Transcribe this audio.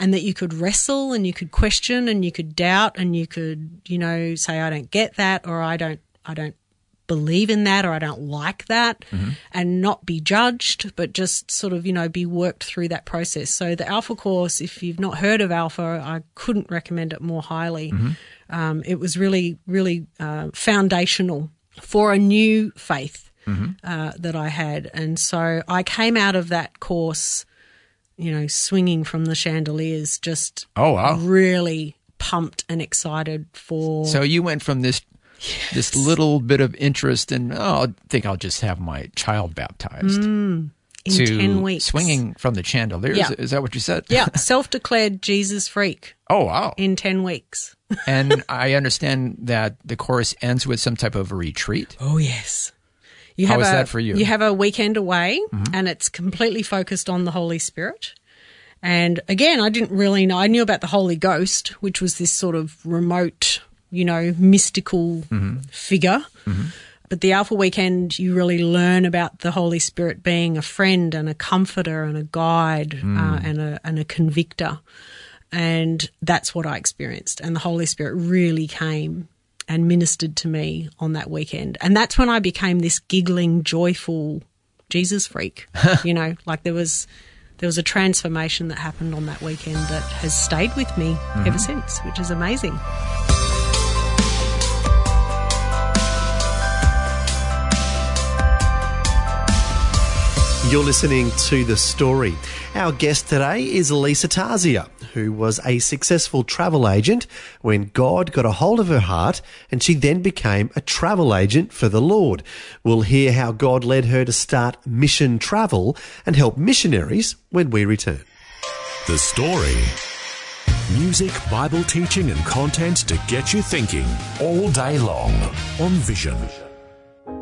and that you could wrestle and you could question and you could doubt and you could, say, I don't get that, or I don't believe in that, or I don't like that, and not be judged, but just sort of, be worked through that process. So the Alpha course, if you've not heard of Alpha, I couldn't recommend it more highly. It was really, really foundational for a new faith that I had. And so I came out of that course, swinging from the chandeliers, just really pumped and excited for... So you went from this little bit of interest in, I think I'll just have my child baptized. In to 10 weeks. Swinging from the chandeliers. Yeah. Is that what you said? Yeah, self-declared Jesus freak. Oh, wow. In 10 weeks. And I understand that the course ends with some type of a retreat. Oh, yes. How is that for you? You have a weekend away, and it's completely focused on the Holy Spirit. And again, I didn't really know. I knew about the Holy Ghost, which was this sort of remote, mystical figure. But the Alpha Weekend, you really learn about the Holy Spirit being a friend and a comforter and a guide and a convictor. And that's what I experienced. And the Holy Spirit really came and ministered to me on that weekend. And that's when I became this giggling, joyful Jesus freak. Like there was a transformation that happened on that weekend that has stayed with me ever since, which is amazing. You're listening to The Story. Our guest today is Lisa Tarzia, who was a successful travel agent when God got a hold of her heart, and she then became a travel agent for the Lord. We'll hear how God led her to start Mission Travel and help missionaries when we return. The Story. Music, Bible teaching and content to get you thinking all day long on Vision.